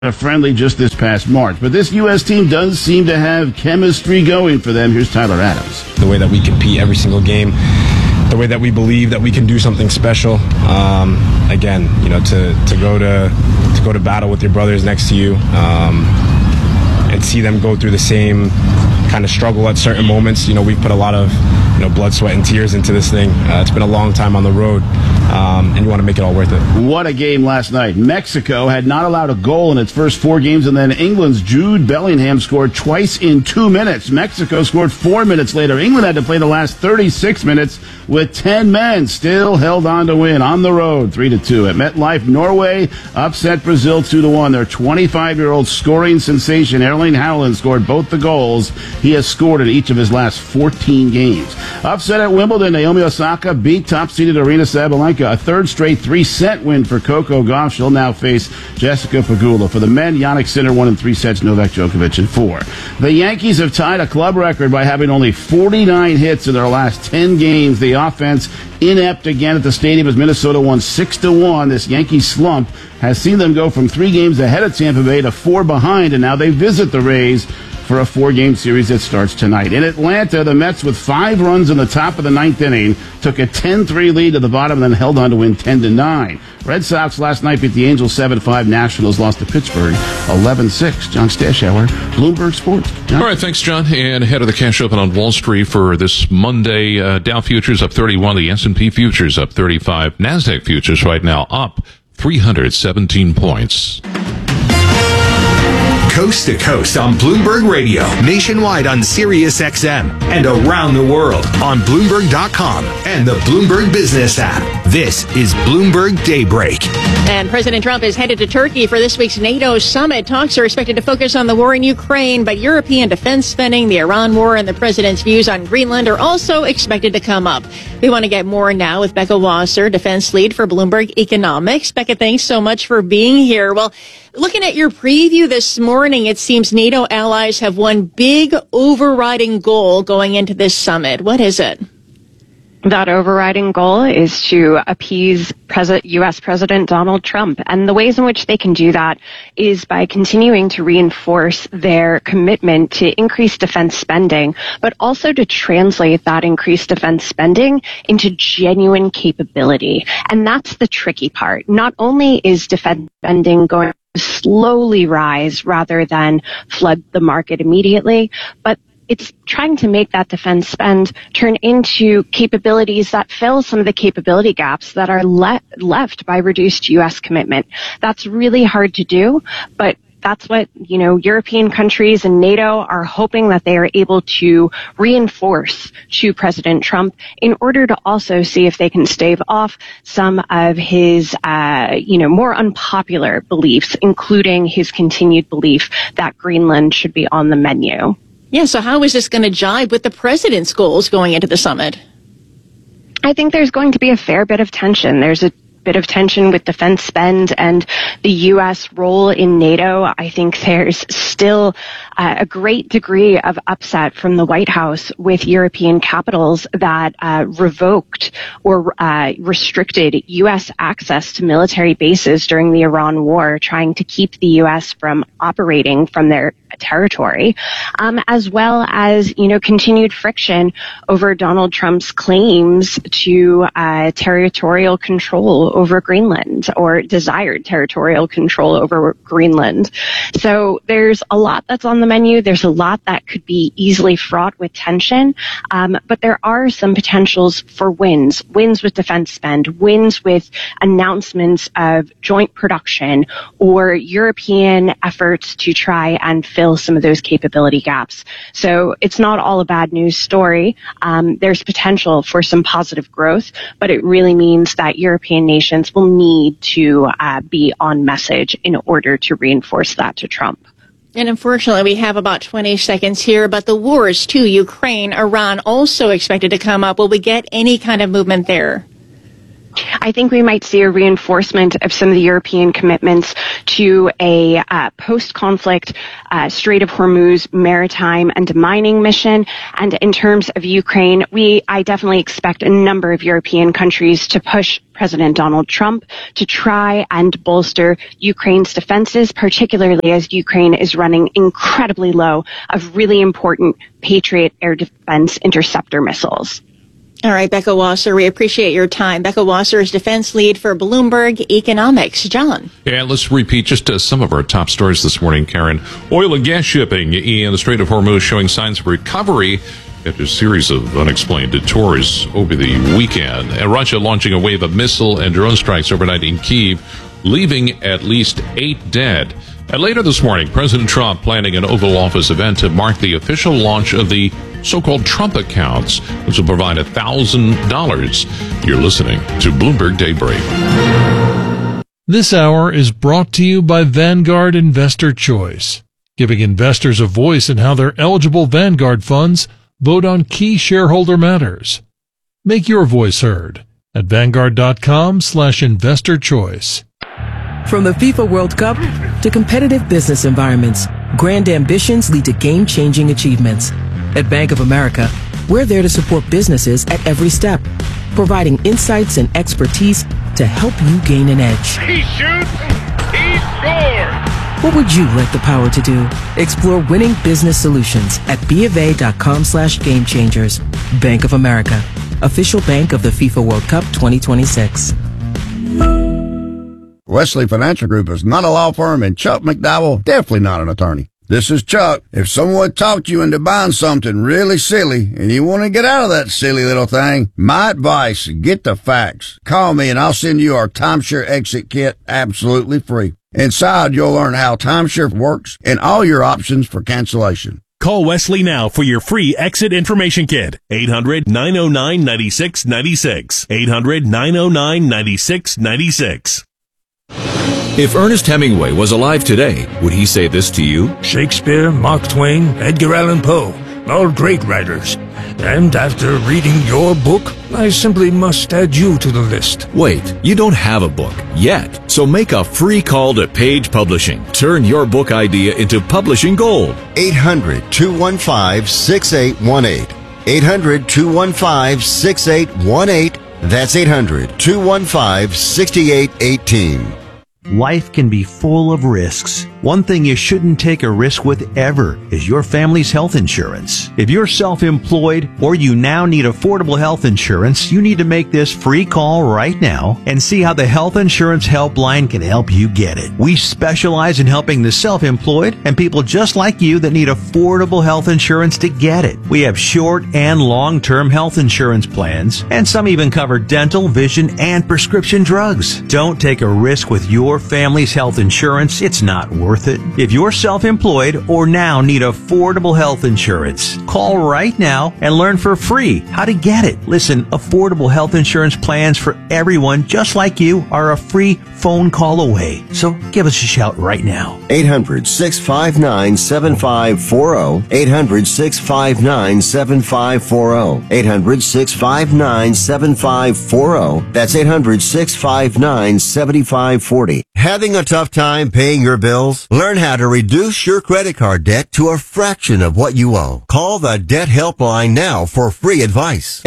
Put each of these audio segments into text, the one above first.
a friendly just this past March. But this U.S. team does seem to have chemistry going for them. Here's Tyler Adams. The way that we compete every single game, the way that we believe that we can do something special. Again, you know, to go to battle with your brothers next to you, and see them go through the same kind of struggle at certain moments. You know, we've put a lot of, blood, sweat, and tears into this thing. It's been a long time on the road, and you want to make it all worth it. What a game last night. Mexico had not allowed a goal in its first 4 games, and then England's Jude Bellingham scored twice in 2 minutes. Mexico scored 4 minutes later. England had to play the last 36 minutes with 10 men. Still held on to win on the road 3-2 at MetLife. Norway upset Brazil 2-1. Their 25-year-old scoring sensation Erling Haaland scored both the goals he has scored in each of his last 14 games. Upset at Wimbledon, Naomi Osaka beat top-seeded Aryna Sabalenka. A third straight 3-set win for Coco Gauff. She'll now face Jessica Pegula. For the men, Jannik Sinner won in 3 sets, Novak Djokovic in 4. The Yankees have tied a club record by having only 49 hits in their last 10 games. The offense inept again at the stadium as Minnesota won 6-1. This Yankee slump has seen them go from 3 games ahead of Tampa Bay to 4 behind, and now they visit the Rays for a 4-game series that starts tonight. In Atlanta, the Mets, with 5 runs in the top of the 9th inning, took a 10-3 lead to the bottom and then held on to win 10-9. Red Sox last night beat the Angels 7-5. Nationals lost to Pittsburgh 11-6. John Stashower, Bloomberg Sports. John? All right, thanks, John. And ahead of the cash open on Wall Street for this Monday, Dow futures up 31, the S&P futures up 35, NASDAQ futures right now up 317 points. Coast to coast on Bloomberg Radio, nationwide on Sirius XM, and around the world on Bloomberg.com and the Bloomberg Business app. This is Bloomberg Daybreak. And President Trump is headed to Turkey for this week's NATO summit. Talks are expected to focus on the war in Ukraine, but European defense spending, the Iran war, and the president's views on Greenland are also expected to come up. We want to get more now with Becca Wasser, defense lead for Bloomberg Economics. Becca, thanks so much for being here. Well, looking at your preview this morning, it seems NATO allies have one big overriding goal going into this summit. What is it? That overriding goal is to appease U.S. President Donald Trump. And the ways in which they can do that is by continuing to reinforce their commitment to increase defense spending, but also to translate that increased defense spending into genuine capability. And that's the tricky part. Not only is defense spending going to slowly rise rather than flood the market immediately, but it's trying to make that defense spend turn into capabilities that fill some of the capability gaps that are left by reduced U.S. commitment. That's really hard to do, but that's what, European countries and NATO are hoping that they are able to reinforce to President Trump in order to also see if they can stave off some of his, more unpopular beliefs, including his continued belief that Greenland should be on the menu. Yeah, so how is this going to jibe with the president's goals going into the summit? I think there's going to be a fair bit of tension. There's a bit of tension with defense spend and the U.S. role in NATO. I think there's still a great degree of upset from the White House with European capitals that revoked or restricted U.S. access to military bases during the Iran war, trying to keep the U.S. from operating from their territory, as well as, continued friction over Donald Trump's claims to territorial control over Greenland, or desired territorial control over Greenland. So there's a lot that's on the menu. There's a lot that could be easily fraught with tension, but there are some potentials for wins with defense spend, wins with announcements of joint production or European efforts to try and fill some of those capability gaps. So it's not all a bad news story. There's potential for some positive growth, but it really means that European nations will need to be on message in order to reinforce that to Trump. And unfortunately, we have about 20 seconds here, but the wars to Ukraine, Iran also expected to come up. Will we get any kind of movement there? I think we might see a reinforcement of some of the European commitments to a post-conflict Strait of Hormuz maritime and mining mission. And in terms of Ukraine, I definitely expect a number of European countries to push President Donald Trump to try and bolster Ukraine's defenses, particularly as Ukraine is running incredibly low of really important Patriot air defense interceptor missiles. All right, Becca Wasser, we appreciate your time. Becca Wasser is defense lead for Bloomberg Economics. John. Yeah, let's repeat just some of our top stories this morning, Karen. Oil and gas shipping in the Strait of Hormuz showing signs of recovery after a series of unexplained detours over the weekend. And Russia launching a wave of missile and drone strikes overnight in Kyiv, leaving at least 8 dead. And later this morning, President Trump planning an Oval Office event to mark the official launch of the so-called Trump accounts, which will provide $1,000. You're listening to Bloomberg Daybreak. This hour is brought to you by Vanguard Investor Choice, giving investors a voice in how their eligible Vanguard funds vote on key shareholder matters. Make your voice heard at Vanguard.com/investor choice. From the FIFA World Cup to competitive business environments, grand ambitions lead to game-changing achievements. At Bank of America, we're there to support businesses at every step, providing insights and expertise to help you gain an edge. He shoots, he scores! What would you like the power to do? Explore winning business solutions at BofA.com/gamechangers. Bank of America, official bank of the FIFA World Cup 2026. Wesley Financial Group is not a law firm, and Chuck McDowell definitely not an attorney. This is Chuck. If someone talked you into buying something really silly and you want to get out of that silly little thing, my advice, get the facts. Call me and I'll send you our timeshare exit kit absolutely free. Inside, you'll learn how timeshare works and all your options for cancellation. Call Wesley now for your free exit information kit. 800-909-9696. 800-909-9696. If Ernest Hemingway was alive today, would he say this to you? Shakespeare, Mark Twain, Edgar Allan Poe, all great writers. And after reading your book, I simply must add you to the list. Wait, you don't have a book yet. So make a free call to Page Publishing. Turn your book idea into publishing gold. 800-215-6818. 800-215-6818. That's 800-215-6818. Life can be full of risks. One thing you shouldn't take a risk with ever is your family's health insurance. If you're self-employed or you now need affordable health insurance, you need to make this free call right now and see how the Health Insurance Helpline can help you get it. We specialize in helping the self-employed and people just like you that need affordable health insurance to get it. We have short and long-term health insurance plans, and some even cover dental, vision, and prescription drugs. Don't take a risk with your family's health insurance. It's not worth it. If you're self-employed or now need affordable health insurance, call right now and learn for free how to get it. Listen, affordable health insurance plans for everyone just like you are a free phone call away. So give us a shout right now. 800-659-7540. 800-659-7540. 800-659-7540. That's 800-659-7540. Having a tough time paying your bills? Learn how to reduce your credit card debt to a fraction of what you owe. Call the Debt Helpline now for free advice.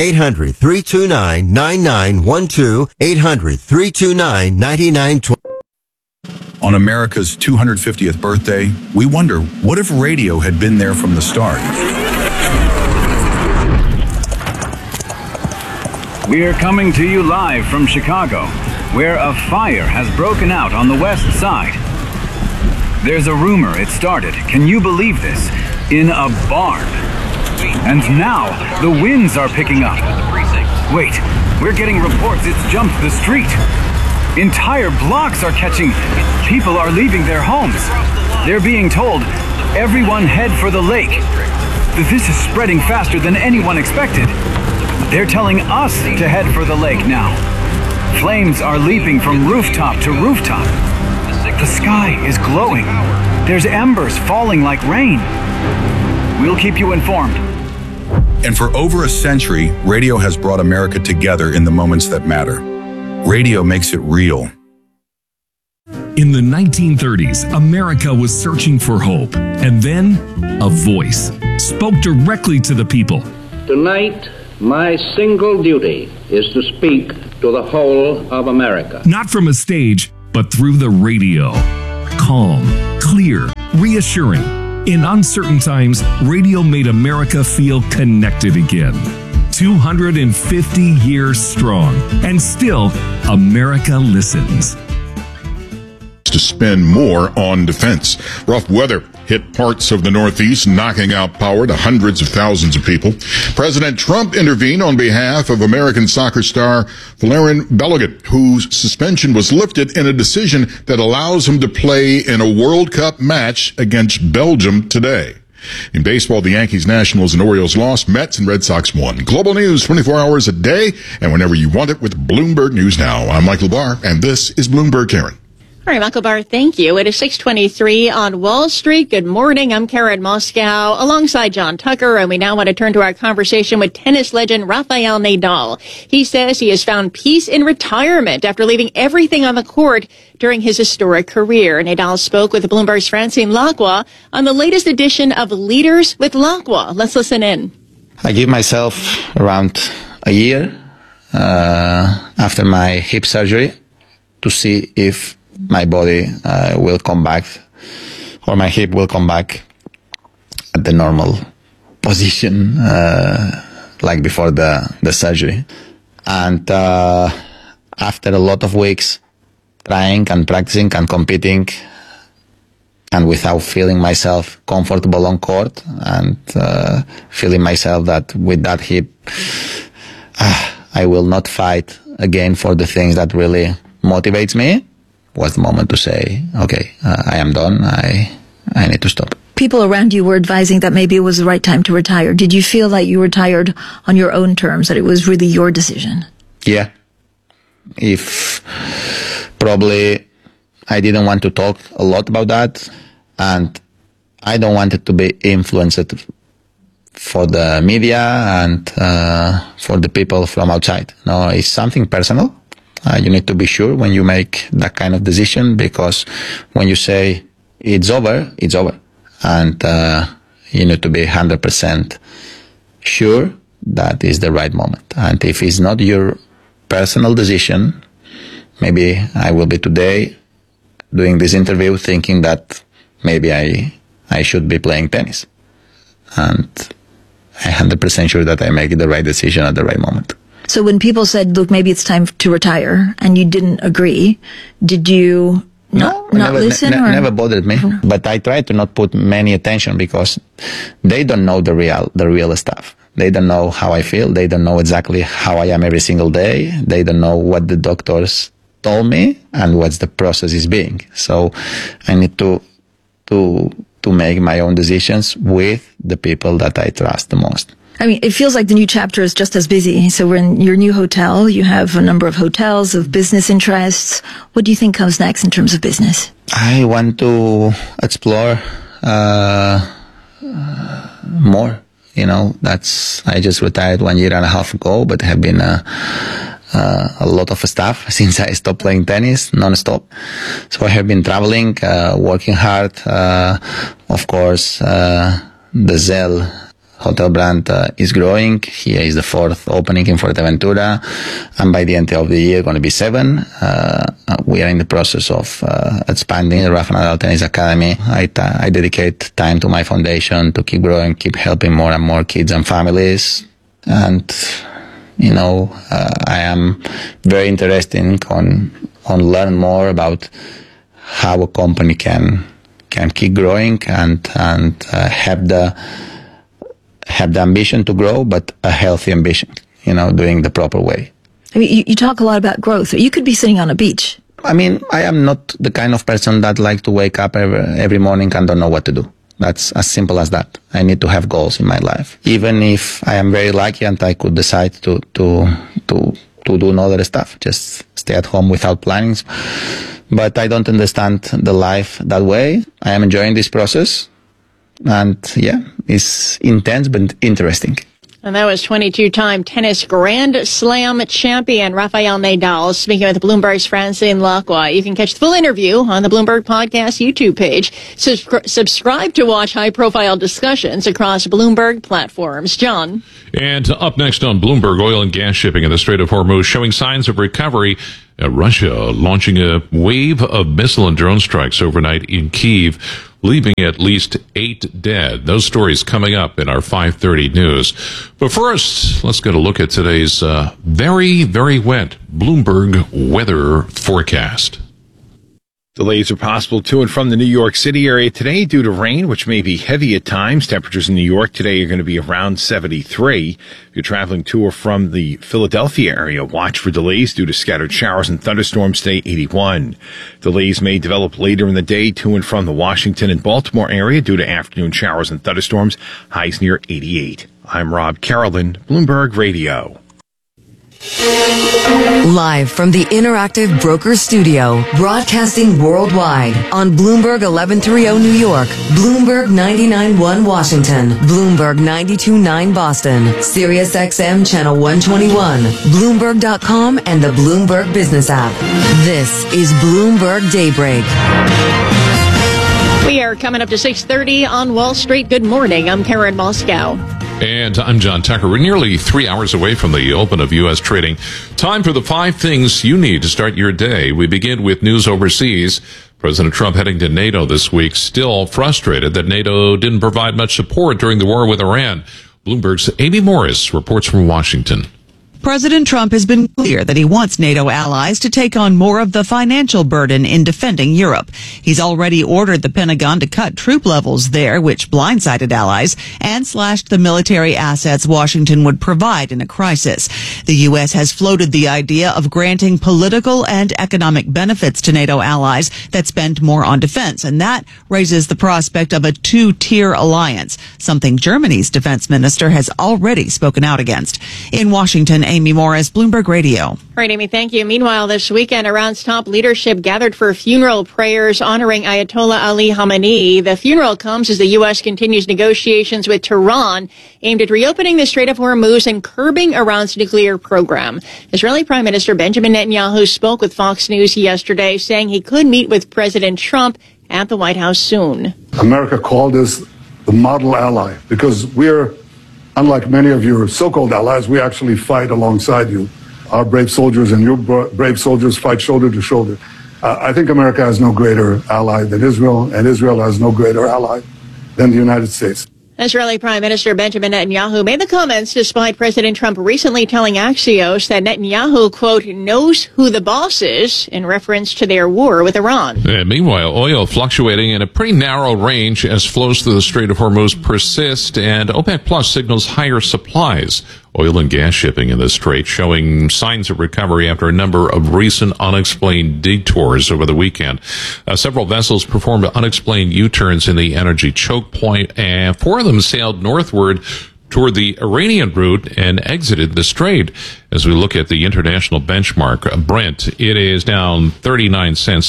800-329-9912. 800-329-9912. On America's 250th birthday, we wonder, what if radio had been there from the start? We're coming to you live from Chicago, where a fire has broken out on the west side. There's a rumor it started, can you believe this, in a barn. And now the winds are picking up. Wait, we're getting reports it's jumped the street. Entire blocks are catching. People are leaving their homes. They're being told, everyone head for the lake. This is spreading faster than anyone expected. They're telling us to head for the lake now. Flames are leaping from rooftop to rooftop. The sky is glowing. There's embers falling like rain. We'll keep you informed. And for over a century, radio has brought America together in the moments that matter. Radio makes it real. In the 1930s, America was searching for hope. And then, a voice spoke directly to the people. Tonight, my single duty is to speak to the whole of America. Not from a stage, but through the radio. Calm, clear, reassuring. In uncertain times, radio made America feel connected again. 250 years strong, and still, America listens. To spend more on defense. Rough weather hit parts of the Northeast, knocking out power to hundreds of thousands of people. President Trump intervened on behalf of American soccer star Valerian Balogun, whose suspension was lifted in a decision that allows him to play in a World Cup match against Belgium today. In baseball, the Yankees, Nationals, and Orioles lost. Mets and Red Sox won. Global news 24 hours a day and whenever you want it with Bloomberg News Now. I'm Michael Barr, and this is Bloomberg Karen. All right, Michael Barr, thank you. It is 6:23 on Wall Street. Good morning. I'm Karen Moscow alongside John Tucker, and we now want to turn to our conversation with tennis legend Rafael Nadal. He says he has found peace in retirement after leaving everything on the court during his historic career. Nadal spoke with Bloomberg's Francine Lacqua on the latest edition of Leaders with Lacqua. Let's listen in. I give myself around a year after my hip surgery to see if my body will come back, or my hip will come back at the normal position, like before the surgery. And after a lot of weeks trying and practicing and competing, and without feeling myself comfortable on court, and feeling myself that with that hip, I will not fight again for the things that really motivates me, was the moment to say, okay, I am done. I need to stop. People around you were advising that maybe it was the right time to retire. Did you feel like you retired on your own terms, that it was really your decision? Yeah. If probably I didn't want to talk a lot about that, and I don't want it to be influenced for the media and for the people from outside. No, it's something personal. You need to be sure when you make that kind of decision, because when you say it's over, it's over. And you need to be 100% sure that is the right moment. And if it's not your personal decision, maybe I will be today doing this interview thinking that maybe I should be playing tennis. And I'm 100% sure that I make the right decision at the right moment. So when people said, look, maybe it's time to retire, and you didn't agree, did you not listen? Never bothered me. But I try to not put many attention, because they don't know the real stuff. They don't know how I feel. They don't know exactly how I am every single day. They don't know what the doctors told me and what the process is being. So I need to make my own decisions with the people that I trust the most. I mean, it feels like the new chapter is just as busy. So we're in your new hotel. You have a number of hotels, of business interests. What do you think comes next in terms of business? I want to explore more. You know, I just retired 1.5 years ago, but have been a lot of stuff since I stopped playing tennis non-stop. So I have been traveling, working hard. Of course, the Zell hotel brand is growing. Here is the 4th opening in Fuerteventura, and by the end of the year, going to be 7. We are in the process of expanding the Rafa Nadal Tennis Academy. I dedicate time to my foundation to keep growing, keep helping more and more kids and families. And I am very interested on learn more about how a company can keep growing and have the ambition to grow, but a healthy ambition, doing the proper way. I mean, you talk a lot about growth. You could be sitting on a beach. I mean, I am not the kind of person that likes to wake up every morning and don't know what to do. That's as simple as that. I need to have goals in my life. Even if I am very lucky and I could decide to do other stuff, just stay at home without plannings. But I don't understand the life that way. I am enjoying this process. And yeah, it's intense but interesting. And that was 22-time tennis Grand Slam champion Rafael Nadal speaking with Bloomberg's Francine Lacroix. You can catch the full interview on the Bloomberg Podcast YouTube page. Subscribe to watch high-profile discussions across Bloomberg platforms. John. And up next on Bloomberg, oil and gas shipping in the Strait of Hormuz showing signs of recovery. Russia launching a wave of missile and drone strikes overnight in Kyiv, leaving at least 8 dead. Those stories coming up in our 5:30 news. But first, let's get a look at today's very, very wet Bloomberg weather forecast. Delays are possible to and from the New York City area today due to rain, which may be heavy at times. Temperatures in New York today are going to be around 73. If you're traveling to or from the Philadelphia area, watch for delays due to scattered showers and thunderstorms today, 81. Delays may develop later in the day to and from the Washington and Baltimore area due to afternoon showers and thunderstorms, highs near 88. I'm Rob Carolyn, Bloomberg Radio. Live from the Interactive Broker Studio, broadcasting worldwide on Bloomberg 1130 New York, Bloomberg 99.1 Washington, Bloomberg 92.9 Boston, Sirius XM Channel 121, Bloomberg.com, and the Bloomberg Business app. This is Bloomberg Daybreak. We are coming up to 6:30 on Wall Street. Good morning. I'm Karen Moscow. And I'm John Tucker. We're nearly 3 hours away from the open of U.S. trading. Time for the 5 things you need to start your day. We begin with news overseas. President Trump heading to NATO this week, still frustrated that NATO didn't provide much support during the war with Iran. Bloomberg's Amy Morris reports from Washington. President Trump has been clear that he wants NATO allies to take on more of the financial burden in defending Europe. He's already ordered the Pentagon to cut troop levels there, which blindsided allies, and slashed the military assets Washington would provide in a crisis. The U.S. has floated the idea of granting political and economic benefits to NATO allies that spend more on defense, and that raises the prospect of a 2-tier alliance, something Germany's defense minister has already spoken out against. In Washington, Amy Morris, Bloomberg Radio. All right, Amy, thank you. Meanwhile, this weekend, Iran's top leadership gathered for funeral prayers honoring Ayatollah Ali Khamenei. The funeral comes as the U.S. continues negotiations with Tehran aimed at reopening the Strait of Hormuz and curbing Iran's nuclear program. Israeli Prime Minister Benjamin Netanyahu spoke with Fox News yesterday, saying he could meet with President Trump at the White House soon. America called us the model ally because we're, unlike many of your so-called allies, we actually fight alongside you. Our brave soldiers and your brave soldiers fight shoulder to shoulder. I think America has no greater ally than Israel, and Israel has no greater ally than the United States. Israeli Prime Minister Benjamin Netanyahu made the comments despite President Trump recently telling Axios that Netanyahu, quote, knows who the boss is in reference to their war with Iran. And meanwhile, oil fluctuating in a pretty narrow range as flows through the Strait of Hormuz persist, and OPEC Plus signals higher supplies. Oil and gas shipping in the Strait showing signs of recovery after a number of recent unexplained detours over the weekend. Several vessels performed unexplained U-turns in the energy choke point, and 4 of them sailed northward toward the Iranian route and exited the Strait. As we look at the international benchmark, Brent, it is down 39 cents,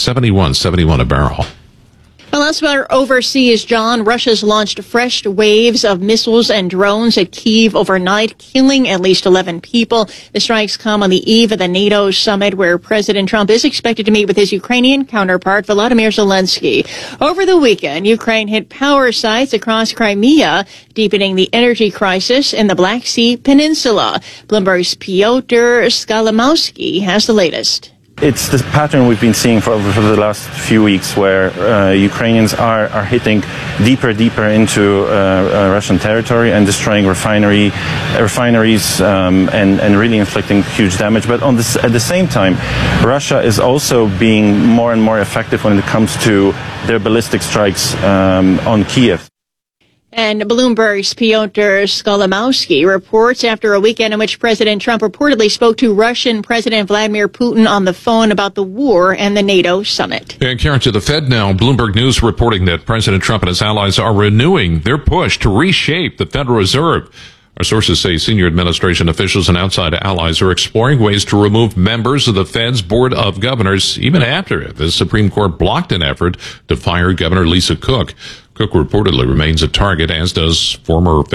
71 a barrel. Well, elsewhere overseas, John, Russia's launched fresh waves of missiles and drones at Kyiv overnight, killing at least 11 people. The strikes come on the eve of the NATO summit, where President Trump is expected to meet with his Ukrainian counterpart, Volodymyr Zelensky. Over the weekend, Ukraine hit power sites across Crimea, deepening the energy crisis in the Black Sea Peninsula. Bloomberg's Piotr Skalamowski has the latest. It's the pattern we've been seeing for the last few weeks, where Ukrainians are hitting deeper into Russian territory and destroying refineries and really inflicting huge damage. But at the same time, Russia is also being more and more effective when it comes to their ballistic strikes on Kiev. And Bloomberg's Piotr Skalamowski reports after a weekend in which President Trump reportedly spoke to Russian President Vladimir Putin on the phone about the war and the NATO summit. And Karen, to the Fed now, Bloomberg News reporting that President Trump and his allies are renewing their push to reshape the Federal Reserve. Our sources say senior administration officials and outside allies are exploring ways to remove members of the Fed's Board of Governors, even after the Supreme Court blocked an effort to fire Governor Lisa Cook. Cook reportedly remains a target, as does former Fed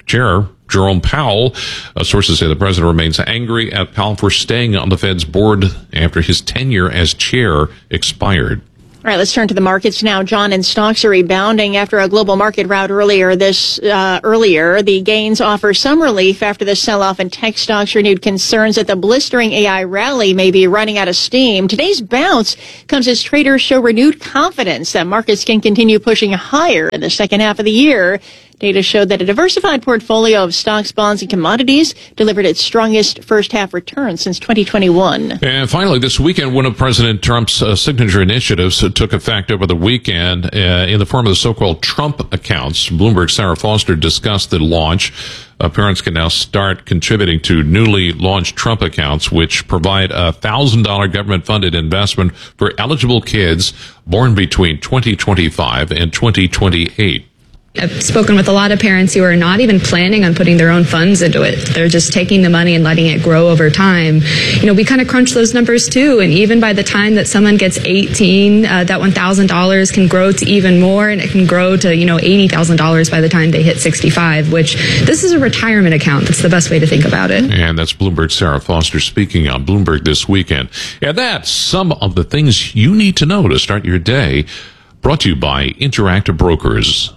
Chair Jerome Powell. Sources say the president remains angry at Powell for staying on the Fed's board after his tenure as chair expired. All right, let's turn to the markets now, John, and stocks are rebounding after a global market rout earlier. The gains offer some relief after the sell-off in tech stocks renewed concerns that the blistering AI rally may be running out of steam. Today's bounce comes as traders show renewed confidence that markets can continue pushing higher in the second half of the year. Data showed that a diversified portfolio of stocks, bonds, and commodities delivered its strongest first-half return since 2021. And finally, this weekend, one of President Trump's signature initiatives took effect over the weekend in the form of the so-called Trump accounts. Bloomberg's Sarah Foster discussed the launch. Parents can now start contributing to newly launched Trump accounts, which provide a $1,000 government-funded investment for eligible kids born between 2025 and 2028. I've spoken with a lot of parents who are not even planning on putting their own funds into it. They're just taking the money and letting it grow over time. We kind of crunch those numbers too. And even by the time that someone gets 18, that $1,000 can grow to even more, and it can grow to, $80,000 by the time they hit 65, which this is a retirement account. That's the best way to think about it. And that's Bloomberg's Sarah Foster speaking on Bloomberg This Weekend. And that's some of the things you need to know to start your day. Brought to you by Interactive Brokers.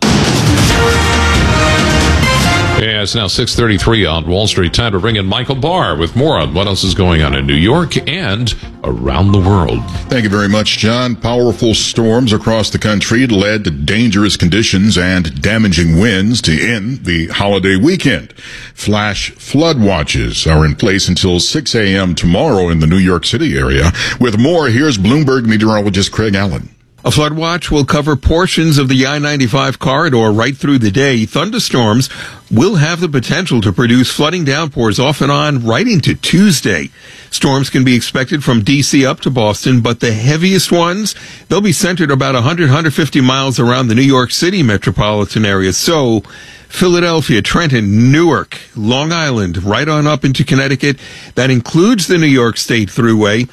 Yeah, it's now 6:33 on Wall Street. Time to bring in Michael Barr with more on what else is going on in New York and around the world. Thank you very much, John. Powerful storms across the country led to dangerous conditions and damaging winds to end the holiday weekend. Flash flood watches are in place until 6 a.m. tomorrow in the New York City area. With more, here's Bloomberg meteorologist Craig Allen. A flood watch will cover portions of the I-95 corridor right through the day. Thunderstorms will have the potential to produce flooding downpours off and on right into Tuesday. Storms can be expected from D.C. up to Boston, but the heaviest ones, they'll be centered about 150 miles around the New York City metropolitan area. So, Philadelphia, Trenton, Newark, Long Island, right on up into Connecticut. That includes the New York State Thruway,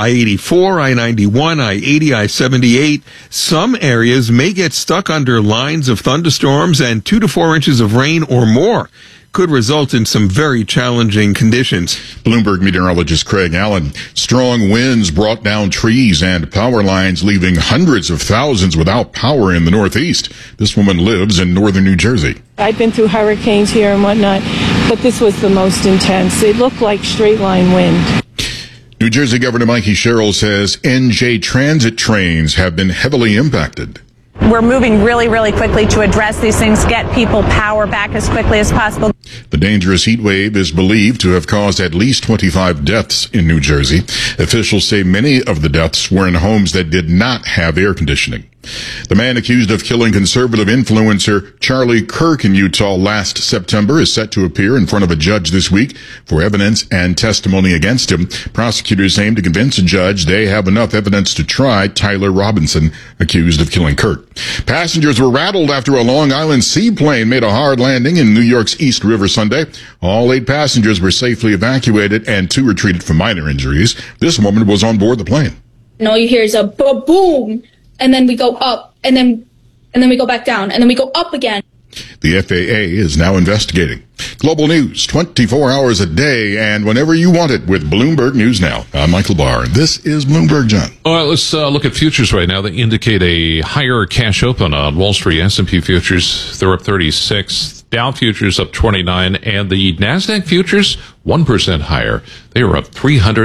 I-84, I-91, I-80, I-78. Some areas may get stuck under lines of thunderstorms, and 2 to 4 inches of rain or more could result in some very challenging conditions. Bloomberg meteorologist Craig Allen. Strong winds brought down trees and power lines, leaving hundreds of thousands without power in the Northeast. This woman lives in northern New Jersey. I've been through hurricanes here and whatnot, but this was the most intense. It looked like straight line wind. New Jersey Governor Mikey Sherrill says NJ Transit trains have been heavily impacted. We're moving really, really quickly to address these things, get people power back as quickly as possible. The dangerous heat wave is believed to have caused at least 25 deaths in New Jersey. Officials say many of the deaths were in homes that did not have air conditioning. The man accused of killing conservative influencer Charlie Kirk in Utah last September is set to appear in front of a judge this week for evidence and testimony against him. Prosecutors aim to convince a judge they have enough evidence to try Tyler Robinson, accused of killing Kirk. Passengers were rattled after a Long Island seaplane made a hard landing in New York's East River Sunday. All 8 passengers were safely evacuated and 2 were treated for minor injuries. This woman was on board the plane. And all you hear is a boom. And then we go up, and then we go back down, and then we go up again. The FAA is now investigating. Global news, 24 hours a day, and whenever you want it with Bloomberg News Now. I'm Michael Barr, and this is Bloomberg John. All right, let's look at futures right now. They indicate a higher cash open on Wall Street. S&P futures, they're up 36. Dow futures up 29, and the NASDAQ futures 1% higher. They are up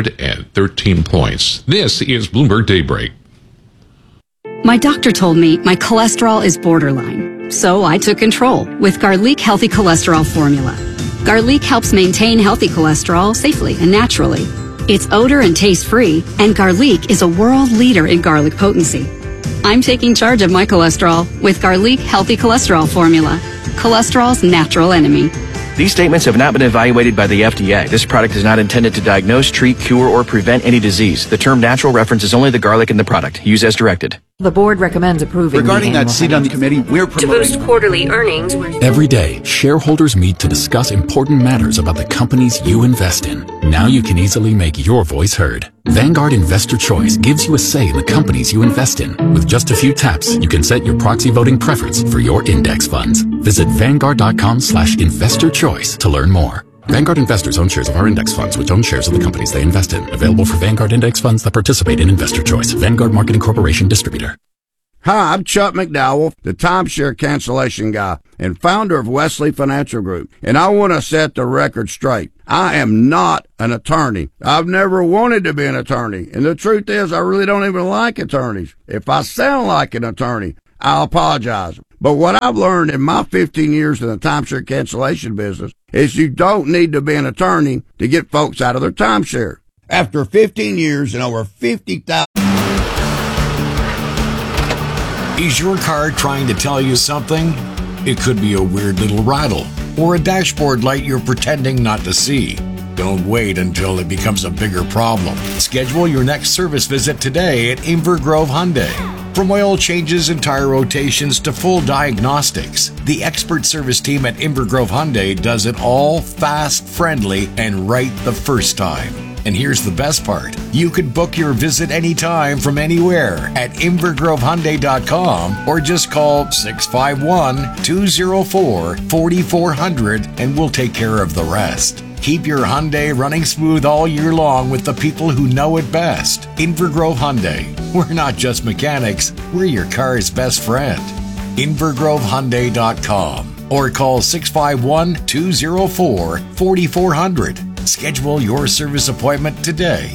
313 points. This is Bloomberg Daybreak. My doctor told me my cholesterol is borderline, so I took control with Garlic Healthy Cholesterol Formula. Garlic helps maintain healthy cholesterol safely and naturally. It's odor and taste-free, and Garlic is a world leader in garlic potency. I'm taking charge of my cholesterol with Garlic Healthy Cholesterol Formula, cholesterol's natural enemy. These statements have not been evaluated by the FDA. This product is not intended to diagnose, treat, cure, or prevent any disease. The term natural references only the garlic in the product. Use as directed. The board recommends approving. Regarding that seat on the committee, we're promoting. To boost quarterly earnings. Every day, shareholders meet to discuss important matters about the companies you invest in. Now you can easily make your voice heard. Vanguard Investor Choice gives you a say in the companies you invest in. With just a few taps, you can set your proxy voting preference for your index funds. Visit Vanguard.com/investor choice to learn more. Vanguard investors own shares of our index funds, which own shares of the companies they invest in. Available for Vanguard index funds that participate in Investor Choice. Vanguard Marketing Corporation distributor. Hi, I'm Chuck McDowell, the timeshare cancellation guy and founder of Wesley Financial Group. And I want to set the record straight. I am not an attorney. I've never wanted to be an attorney. And the truth is, I really don't even like attorneys. If I sound like an attorney, I'll apologize. But what I've learned in my 15 years in the timeshare cancellation business is you don't need to be an attorney to get folks out of their timeshare. After 15 years and over 50,000... Is your car trying to tell you something? It could be a weird little rattle or a dashboard light you're pretending not to see. Don't wait until it becomes a bigger problem. Schedule your next service visit today at Inver Grove Hyundai. From oil changes and tire rotations to full diagnostics, the expert service team at Inver Grove Hyundai does it all fast, friendly, and right the first time. And here's the best part. You could book your visit anytime from anywhere at InvergroveHyundai.com or just call 651-204-4400 and we'll take care of the rest. Keep your Hyundai running smooth all year long with the people who know it best. Inver Grove Hyundai. We're not just mechanics, we're your car's best friend. InvergroveHyundai.com or call 651-204-4400. Schedule your service appointment today.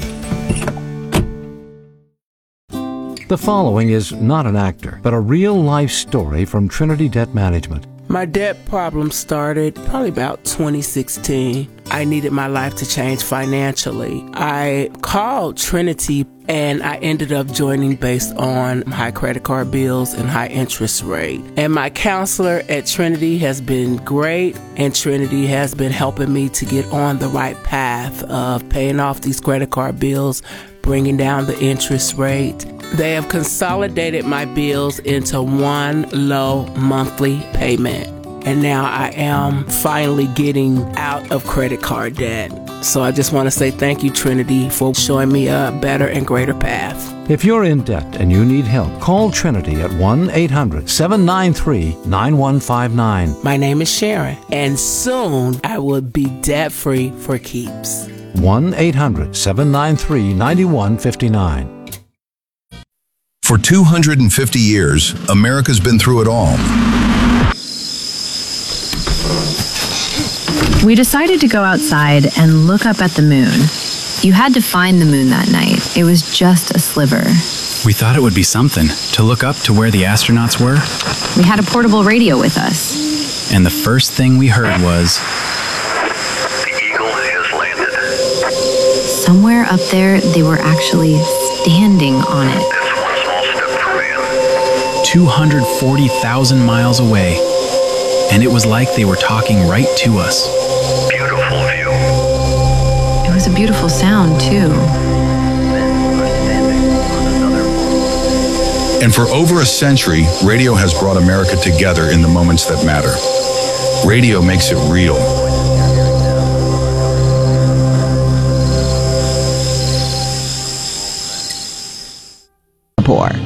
The following is not an actor, but a real-life story from Trinity Debt Management. My debt problem started probably about 2016. I needed my life to change financially. I called Trinity and I ended up joining based on high credit card bills and high interest rate. And my counselor at Trinity has been great, and Trinity has been helping me to get on the right path of paying off these credit card bills, bringing down the interest rate. They have consolidated my bills into one low monthly payment. And now I am finally getting out of credit card debt. So I just want to say thank you, Trinity, for showing me a better and greater path. If you're in debt and you need help, call Trinity at 1-800-793-9159. My name is Sharon, and soon I will be debt-free for keeps. 1-800-793-9159. For 250 years, America's been through it all. We decided to go outside and look up at the moon. You had to find the moon that night. It was just a sliver. We thought it would be something to look up to where the astronauts were. We had a portable radio with us. And the first thing we heard was... The Eagle has landed. Somewhere up there, they were actually standing on it. That's one small step for man. 240,000 miles away. And it was like they were talking right to us. Beautiful view. It was a beautiful sound, too. And for over a century, radio has brought America together in the moments that matter. Radio makes it real. Poor.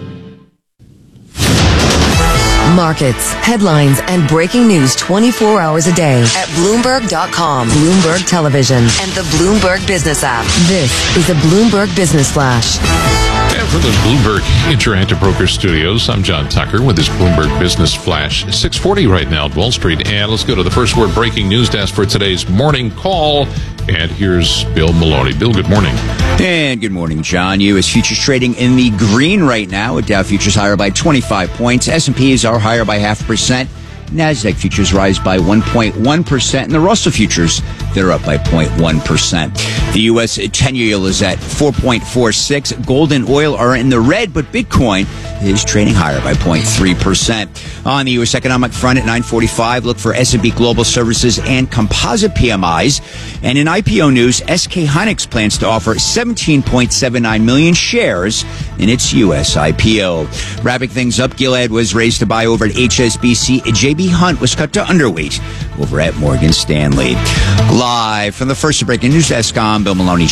Markets, headlines, and breaking news 24 hours a day at Bloomberg.com, Bloomberg Television, and the Bloomberg Business app. This is a Bloomberg Business Flash. And from the Bloomberg Interactive Broker Studios, I'm John Tucker with this Bloomberg Business Flash. 6:40 right now at Wall Street. And let's go to the first word breaking news desk for today's morning call. And here's Bill Maloney. Bill, good morning. And good morning, John. U.S. futures trading in the green right now. With Dow futures higher by 25 points. S&Ps are higher by 0.5%. NASDAQ futures rise by 1.1%, and the Russell futures, they're up by 0.1%. The U.S. 10-year yield is at 4.46. Gold and oil are in the red, but Bitcoin is trading higher by 0.3%. On the U.S. economic front at 9:45, look for S&P Global Services and Composite PMIs. And in IPO news, SK Hynix plans to offer 17.79 million shares in its U.S. IPO. Wrapping things up, Gilead was raised to buy over at HSBC. J.B. Hunt was cut to underweight over at Morgan Stanley. Live from the first breaking news desk, I'm Bill Maloney. John?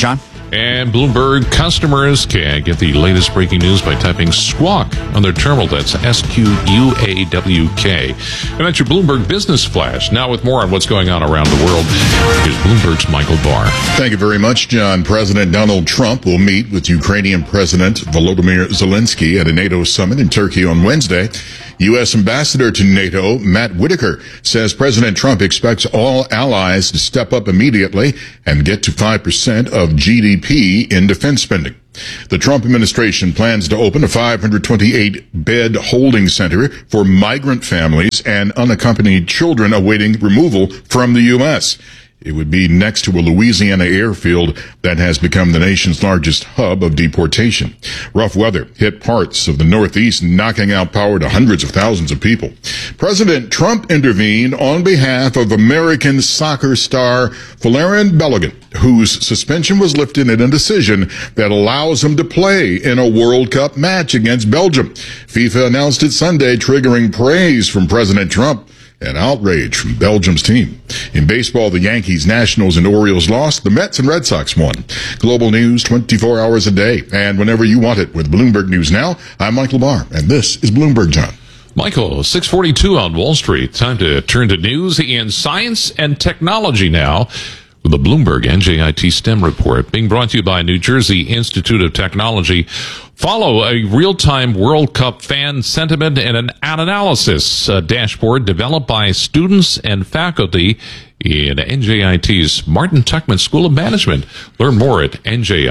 And Bloomberg customers can get the latest breaking news by typing Squawk on their terminal. That's SQUAWK. And that's your Bloomberg Business Flash. Now with more on what's going on around the world, here's Bloomberg's Michael Barr. Thank you very much, John. President Donald Trump will meet with Ukrainian President Volodymyr Zelensky at a NATO summit in Turkey on Wednesday. U.S. Ambassador to NATO, Matt Whitaker, says President Trump expects all allies to step up immediately and get to 5% of GDP in defense spending. The Trump administration plans to open a 528-bed holding center for migrant families and unaccompanied children awaiting removal from the U.S. It would be next to a Louisiana airfield that has become the nation's largest hub of deportation. Rough weather hit parts of the Northeast, knocking out power to hundreds of thousands of people. President Trump intervened on behalf of American soccer star Folarin Balogun, whose suspension was lifted in a decision that allows him to play in a World Cup match against Belgium. FIFA announced it Sunday, triggering praise from President Trump and outrage from Belgium's team. In baseball, the Yankees, Nationals, and Orioles lost. The Mets and Red Sox won. Global news 24 hours a day and whenever you want it with Bloomberg News Now. I'm Michael Barr, and this is Bloomberg John. Michael, 642 on Wall Street. Time to turn to news in science and technology now. With the Bloomberg NJIT STEM report being brought to you by New Jersey Institute of Technology. Follow a real-time World Cup fan sentiment and an analysis dashboard developed by students and faculty in NJIT's Martin Tuckman School of Management. Learn more at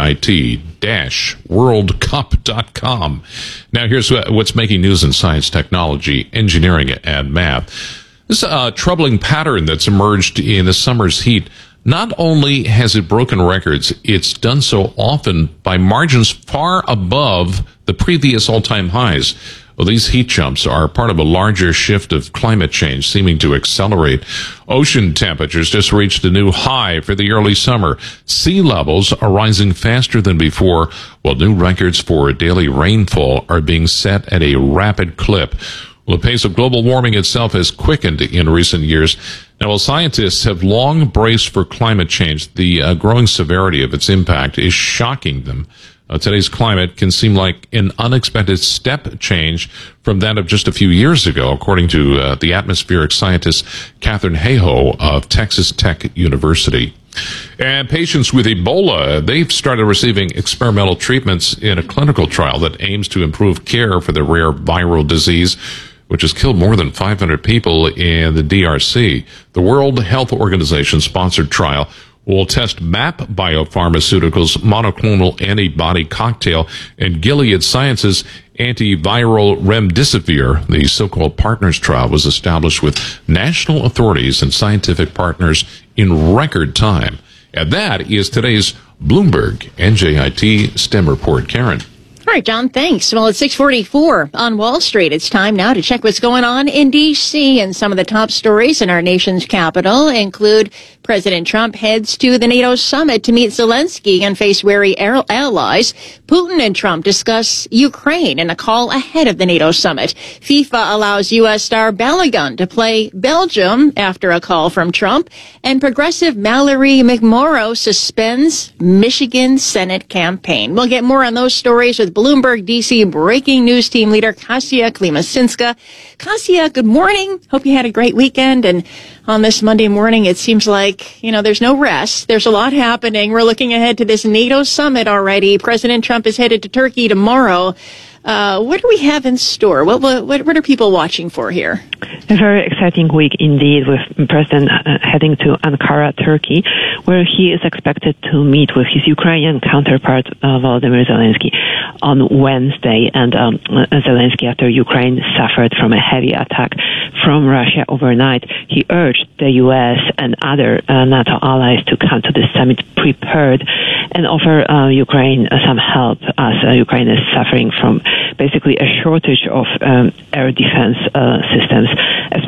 njit-worldcup.com. Now here's what's making news in science, technology, engineering, and math. This is a troubling pattern that's emerged in the summer's heat. Not only has it broken records, it's done so often by margins far above the previous all-time highs. Well, these heat jumps are part of a larger shift of climate change seeming to accelerate. Ocean temperatures just reached a new high for the early summer. Sea levels are rising faster than before, while new records for daily rainfall are being set at a rapid clip. Well, the pace of global warming itself has quickened in recent years. Now, while scientists have long braced for climate change, the growing severity of its impact is shocking them. Today's climate can seem like an unexpected step change from that of just a few years ago, according to the atmospheric scientist Katherine Hayhoe of Texas Tech University. And patients with Ebola, they've started receiving experimental treatments in a clinical trial that aims to improve care for the rare viral disease, which has killed more than 500 people in the DRC. The World Health Organization sponsored trial will test MAP Biopharmaceuticals' monoclonal antibody cocktail and Gilead Sciences' antiviral remdesivir. The so-called partners trial was established with national authorities and scientific partners in record time. And that is today's Bloomberg NJIT STEM report. Karen. All right, John, thanks. Well, it's 6:44 on Wall Street. It's time now to check what's going on in D.C. And some of the top stories in our nation's capital include President Trump heads to the NATO summit to meet Zelensky and face wary allies. Putin and Trump discuss Ukraine in a call ahead of the NATO summit. FIFA allows U.S. star Balogun to play Belgium after a call from Trump. And progressive Mallory McMorrow suspends Michigan Senate campaign. We'll get more on those stories with Bloomberg D.C. breaking news team leader Kasia Klimasinska. Kasia, good morning. Hope you had a great weekend. And on this Monday morning, it seems like, there's no rest. There's a lot happening. We're looking ahead to this NATO summit already. President Trump is headed to Turkey tomorrow. What do we have in store? What are people watching for here? A very exciting week indeed, with President heading to Ankara, Turkey, where he is expected to meet with his Ukrainian counterpart, Volodymyr Zelensky, on Wednesday. And Zelensky, after Ukraine suffered from a heavy attack from Russia overnight, he urged the U.S. and other NATO allies to come to the summit prepared and offer Ukraine some help, as Ukraine is suffering from basically a shortage of air defense systems,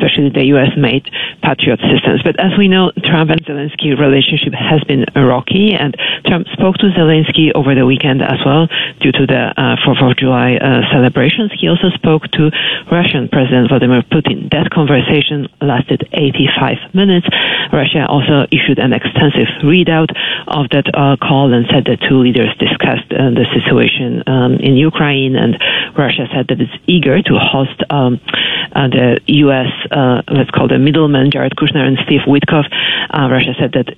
especially the U.S.-made Patriot systems. But as we know, Trump and Zelensky relationship has been rocky, and Trump spoke to Zelensky over the weekend as well due to the 4th of July celebrations. He also spoke to Russian President Vladimir Putin. That conversation lasted 85 minutes. Russia also issued an extensive readout of that call and said the two leaders discussed the situation in Ukraine, and Russia said that it's eager to host the U.S., let's call them middlemen, Jared Kushner and Steve Witkoff. Russia said that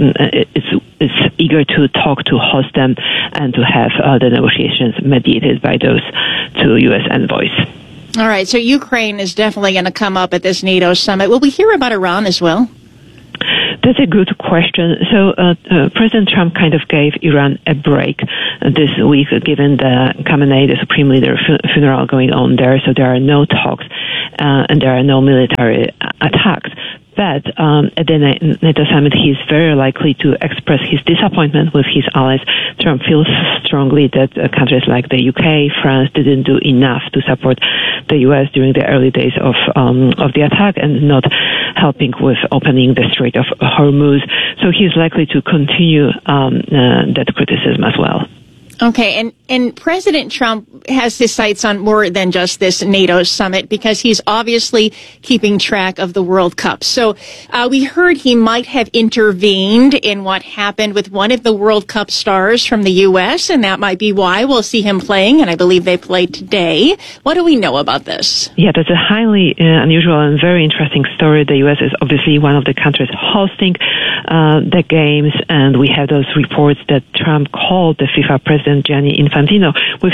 it's eager to talk to host them and to have the negotiations mediated by those two U.S. envoys. All right, so Ukraine is definitely going to come up at this NATO summit. Will we hear about Iran as well? That's a good question. So President Trump kind of gave Iran a break this week, given the Khamenei, the Supreme Leader funeral going on there. So there are no talks and there are no military attacks. But at the NATO summit, he's very likely to express his disappointment with his allies. Trump feels strongly that countries like the UK, France didn't do enough to support the US during the early days of the attack and not helping with opening the Strait of Hormuz. So he's likely to continue that criticism as well. Okay, and President Trump has his sights on more than just this NATO summit because he's obviously keeping track of the World Cup. So we heard he might have intervened in what happened with one of the World Cup stars from the U.S., and that might be why we'll see him playing, and I believe they played today. What do we know about this? Yeah, that's a highly unusual and very interesting story. The U.S. is obviously one of the countries hosting the games, and we have those reports that Trump called the FIFA president Gianni Infantino, with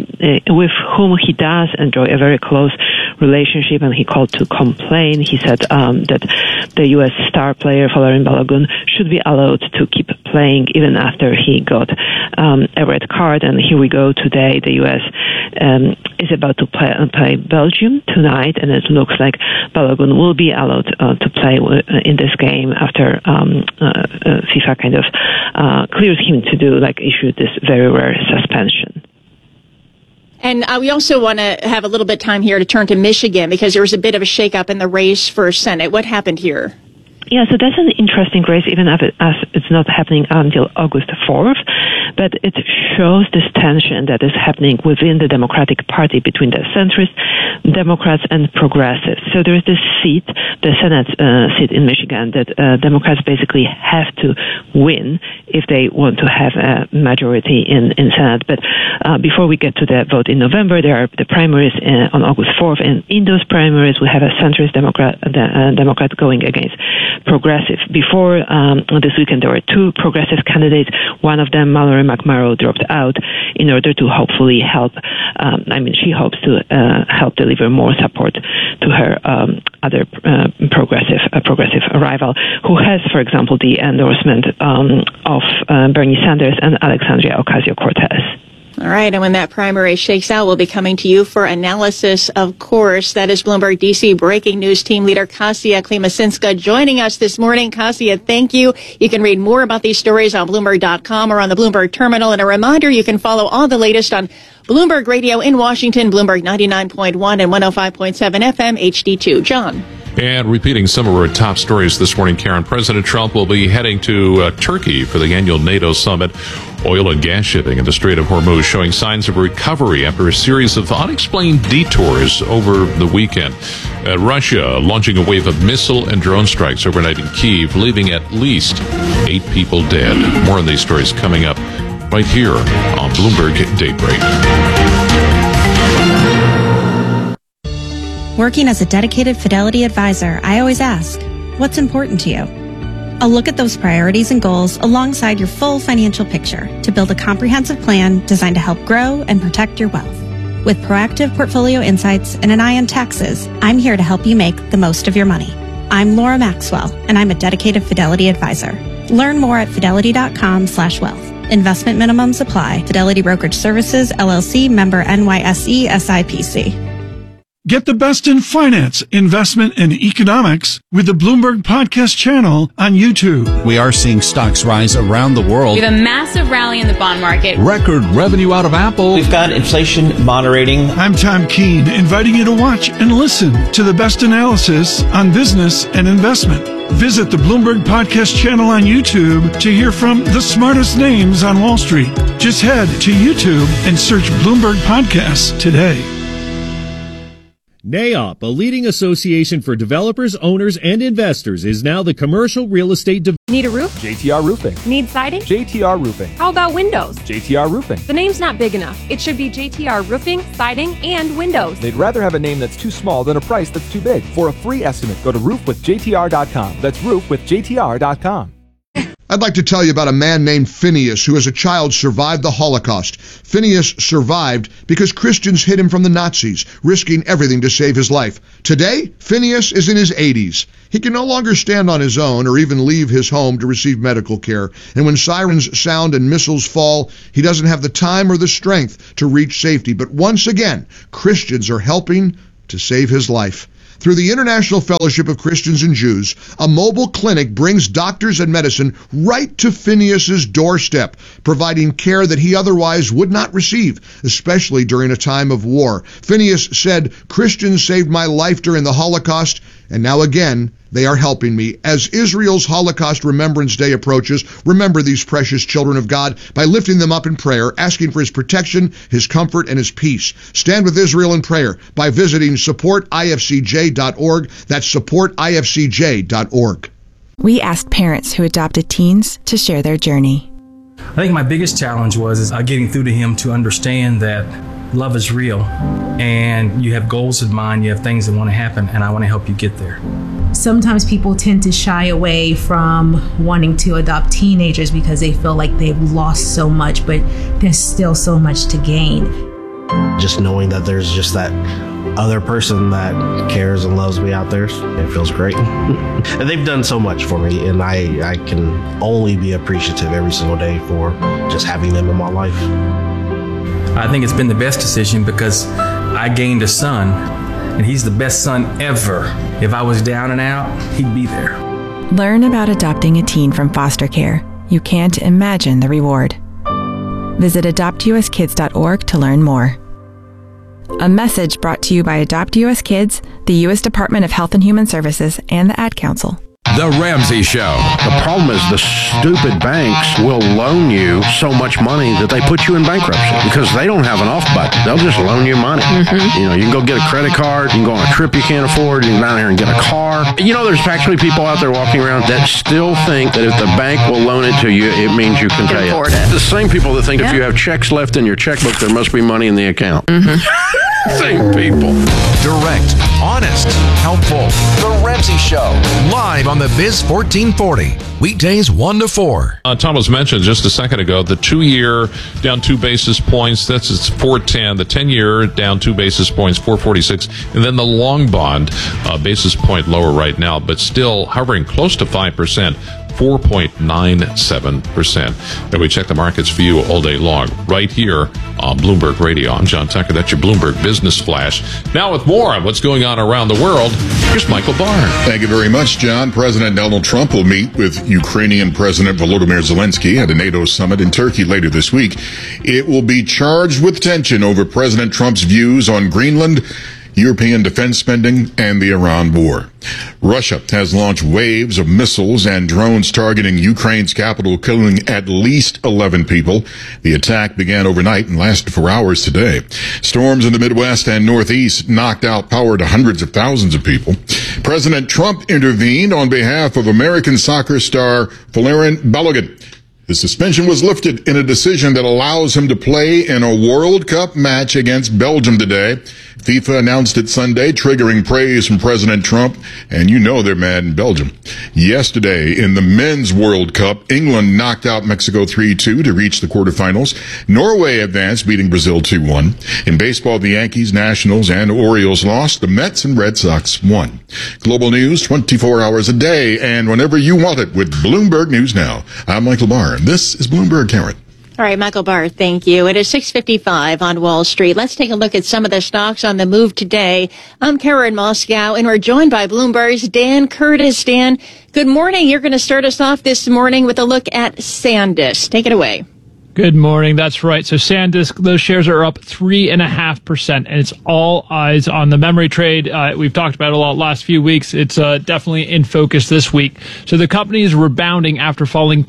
whom he does enjoy a very close relationship, and he called to complain. He said that the U.S. star player Folarin Balogun should be allowed to keep playing even after he got a red card. And here we go today. The U.S. is about to play Belgium tonight, and it looks like Balogun will be allowed to play in this game after FIFA kind of clears him to issue this very rare suspension. And we also want to have a little bit of time here to turn to Michigan because there was a bit of a shakeup in the race for Senate. What happened here? Yeah, so that's an interesting race, even as it's not happening until August 4th. But it shows this tension that is happening within the Democratic Party between the centrist Democrats and progressives. So there is this seat, the Senate seat in Michigan, that Democrats basically have to win if they want to have a majority in Senate. But before we get to the vote in November, there are the primaries on August 4th. And in those primaries, we have a centrist Democrat going against progressive. Before this weekend, there were two progressive candidates. One of them, Mallory McMorrow, dropped out in order to hopefully help. She hopes to help deliver more support to her other progressive rival, who has, for example, the endorsement of Bernie Sanders and Alexandria Ocasio-Cortez. All right, and when that primary shakes out, we'll be coming to you for analysis, of course. That is Bloomberg DC breaking news team leader Kasia Klimasinska joining us this morning. Kasia, thank you. You can read more about these stories on Bloomberg.com or on the Bloomberg terminal. And a reminder, you can follow all the latest on Bloomberg Radio in Washington, Bloomberg 99.1 and 105.7 FM HD2. John. And repeating some of our top stories this morning, Karen, President Trump will be heading to Turkey for the annual NATO summit. Oil and gas shipping in the Strait of Hormuz showing signs of recovery after a series of unexplained detours over the weekend. Russia launching a wave of missile and drone strikes overnight in Kyiv, leaving at least 8 people dead. More on these stories coming up right here on Bloomberg Daybreak. Working as a dedicated Fidelity advisor, I always ask, what's important to you? I'll look at those priorities and goals alongside your full financial picture to build a comprehensive plan designed to help grow and protect your wealth. With proactive portfolio insights and an eye on taxes, I'm here to help you make the most of your money. I'm Laura Maxwell, and I'm a dedicated Fidelity advisor. Learn more at fidelity.com/wealth. Investment minimums apply. Fidelity Brokerage Services, LLC, member NYSE SIPC. Get the best in finance, investment, and economics with the Bloomberg Podcast channel on YouTube. We are seeing stocks rise around the world. We have a massive rally in the bond market. Record revenue out of Apple. We've got inflation moderating. I'm Tom Keene, inviting you to watch and listen to the best analysis on business and investment. Visit the Bloomberg Podcast channel on YouTube to hear from the smartest names on Wall Street. Just head to YouTube and search Bloomberg Podcasts today. NAIOP, a leading association for developers, owners, and investors, is now the commercial real estate Need a roof? JTR Roofing. Need siding? JTR Roofing. How about windows? JTR Roofing. The name's not big enough. It should be JTR Roofing, Siding, and Windows. They'd rather have a name that's too small than a price that's too big. For a free estimate, go to roofwithjtr.com. That's roofwithjtr.com. I'd like to tell you about a man named Phineas who as a child survived the Holocaust. Phineas survived because Christians hid him from the Nazis, risking everything to save his life. Today, Phineas is in his 80s. He can no longer stand on his own or even leave his home to receive medical care. And when sirens sound and missiles fall, he doesn't have the time or the strength to reach safety. But once again, Christians are helping to save his life. Through the International Fellowship of Christians and Jews, a mobile clinic brings doctors and medicine right to Phineas's doorstep, providing care that he otherwise would not receive, especially during a time of war. Phineas said, "Christians saved my life during the Holocaust, and now again, they are helping me." As Israel's Holocaust Remembrance Day approaches, remember these precious children of God by lifting them up in prayer, asking for his protection, his comfort, and his peace. Stand with Israel in prayer by visiting supportifcj.org. That's supportifcj.org. We asked parents who adopted teens to share their journey. I think my biggest challenge was getting through to him to understand that love is real and you have goals in mind, you have things that want to happen, and I want to help you get there. Sometimes people tend to shy away from wanting to adopt teenagers because they feel like they've lost so much, but there's still so much to gain. Just knowing that there's just that other person that cares and loves me out there, it feels great. And they've done so much for me, and I can only be appreciative every single day for just having them in my life. I think it's been the best decision because I gained a son, and he's the best son ever. If I was down and out, he'd be there. Learn about adopting a teen from foster care. You can't imagine the reward. Visit adoptuskids.org to learn more. A message brought to you by Adopt US Kids, the U.S. Department of Health and Human Services, and the Ad Council. The Ramsey Show. The problem is the stupid banks will loan you so much money that they put you in bankruptcy because they don't have an off button. They'll just loan you money. You know, you can go get a credit card, you can go on a trip you can't afford, you can go down there and get a car. You know, there's actually people out there walking around that still think that if the bank will loan it to you, it means you can pay it. The same people that think if you have checks left in your checkbook, there must be money in the account. Same people. Direct, honest, helpful. The Ramsey Show, live on the Biz 1440. Weekdays 1 to 4. Thomas mentioned just a second ago, the 2-year down 2 basis points, that's it's 410. The 10-year down 2 basis points, 446. And then the long bond, basis point lower right now, but still hovering close to 5%. 4.97%. And we check the markets for you all day long, right here on Bloomberg Radio. I'm John Tucker. That's your Bloomberg Business Flash. Now with more on what's going on around the world, here's Michael Barr. Thank you very much, John. President Donald Trump will meet with Ukrainian President Volodymyr Zelensky at a NATO summit in Turkey later this week. It will be charged with tension over President Trump's views on Greenland, European defense spending, and the Iran war. Russia has launched waves of missiles and drones targeting Ukraine's capital, killing at least 11 people. The attack began overnight and lasted for hours today. Storms in the Midwest and Northeast knocked out power to hundreds of thousands of people. President Trump intervened on behalf of American soccer star Valerian Balogun. The suspension was lifted in a decision that allows him to play in a World Cup match against Belgium today. FIFA announced it Sunday, triggering praise from President Trump, and you know they're mad in Belgium. Yesterday, in the Men's World Cup, England knocked out Mexico 3-2 to reach the quarterfinals. Norway advanced, beating Brazil 2-1. In baseball, the Yankees, Nationals, and Orioles lost. The Mets and Red Sox won. Global news 24 hours a day, and whenever you want it with Bloomberg News Now. I'm Michael Barr, and this is Bloomberg, Karen. All right, Michael Barr, thank you. It is 6:55 on Wall Street. Let's take a look at some of the stocks on the move today. I'm Karen Moscow, and we're joined by Bloomberg's Dan Curtis. Dan, good morning. You're going to start us off this morning with a look at SanDisk. Take it away. Good morning. That's right. So SanDisk, those shares are up 3.5%, and it's all eyes on the memory trade. We've talked about it a lot last few weeks. It's definitely in focus this week. So the company is rebounding after falling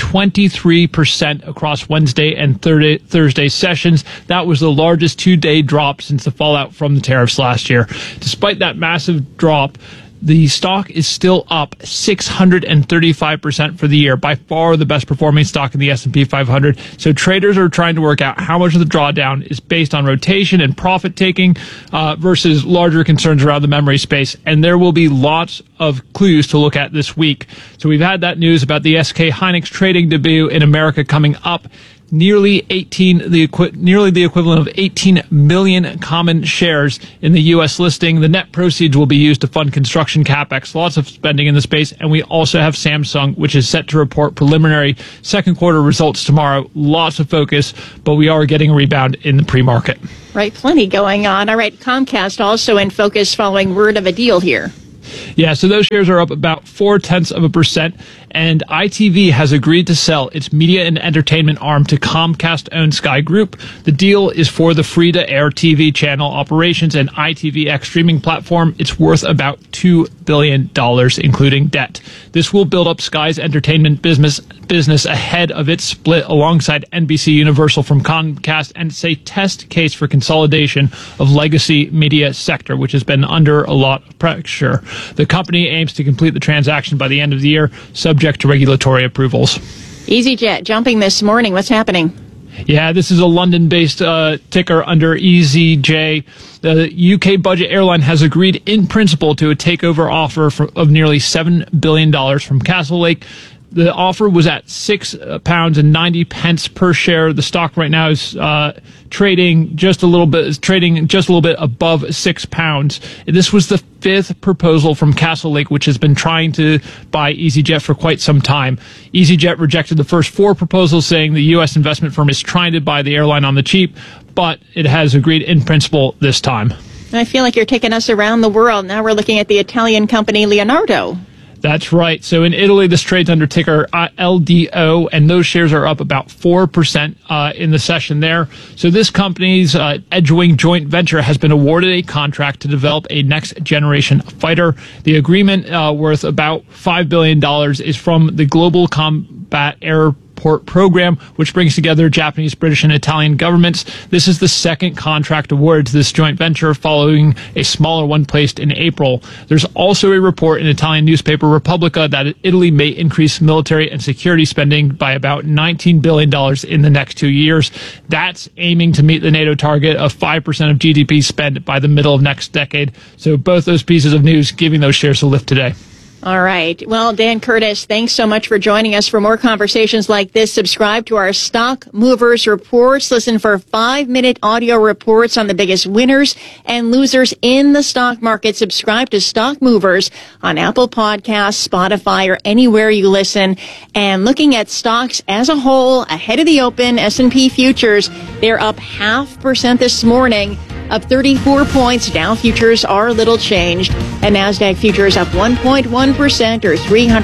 23% across Wednesday and Thursday sessions. That was the largest two-day drop since the fallout from the tariffs last year. Despite that massive drop, the stock is still up 635% for the year, by far the best performing stock in the S&P 500. So traders are trying to work out how much of the drawdown is based on rotation and profit taking versus larger concerns around the memory space. And there will be lots of clues to look at this week. So we've had that news about the SK Hynix trading debut in America coming up. Nearly the equivalent of 18 million common shares in the U.S. listing. The net proceeds will be used to fund construction capex. Lots of spending in the space. And we also have Samsung, which is set to report preliminary second quarter results tomorrow. Lots of focus, but we are getting a rebound in the pre-market. Right, plenty going on. All right, Comcast also in focus following word of a deal here. Yeah, so those shares are up about 0.4%, and ITV has agreed to sell its media and entertainment arm to Comcast-owned Sky Group. The deal is for the free-to-air TV channel operations and ITVX streaming platform. It's worth about $2 billion, including debt. This will build up Sky's entertainment business ahead of its split alongside NBC Universal from Comcast, and it's a test case for consolidation of legacy media sector, which has been under a lot of pressure. The company aims to complete the transaction by the end of the year, subject to regulatory approvals. EasyJet jumping this morning. What's happening? Yeah, this is a London-based ticker under EasyJ. The UK budget airline has agreed in principle to a takeover offer of nearly $7 billion from Castlelake. The offer was at £6.90 per share. The stock right now is trading just a little bit above £6. This was the fifth proposal from Castlelake, which has been trying to buy EasyJet for quite some time. EasyJet rejected the first four proposals, saying the U.S. investment firm is trying to buy the airline on the cheap, but it has agreed in principle this time. I feel like you're taking us around the world. Now we're looking at the Italian company Leonardo. That's right. So in Italy, this trades under ticker LDO, and those shares are up about 4% in the session there. So this company's Edgewing joint venture has been awarded a contract to develop a next-generation fighter. The agreement, worth about $5 billion, is from the Global Combat Airport program, which brings together Japanese, British, and Italian governments. This is the second contract awarded to this joint venture, following a smaller one placed in April. There's also a report in Italian newspaper Repubblica that Italy may increase military and security spending by about $19 billion in the next 2 years. That's aiming to meet the NATO target of 5% of GDP spent by the middle of next decade. So both those pieces of news giving those shares a lift today. All right. Well, Dan Curtis, thanks so much for joining us. For more conversations like this, subscribe to our Stock Movers Reports. Listen for 5-minute audio reports on the biggest winners and losers in the stock market. Subscribe to Stock Movers on Apple Podcasts, Spotify, or anywhere you listen. And looking at stocks as a whole, ahead of the open, S&P futures, they're up 0.5% this morning. Up 34 points. Dow futures are little changed. And NASDAQ futures up 1.1% or